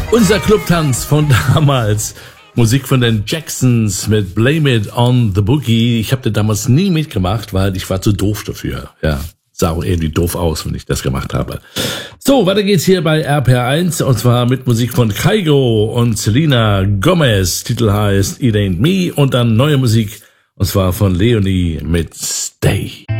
Unser Clubtanz von damals. Musik von den Jacksons mit Blame It on the Boogie. Ich habe den damals nie mitgemacht, weil ich war zu doof dafür. Ja, sah auch irgendwie doof aus, wenn ich das gemacht habe. So, weiter geht's hier bei RPR1 und zwar mit Musik von Kygo und Selena Gomez. Titel heißt It Ain't Me und dann neue Musik und zwar von Leonie mit Stay.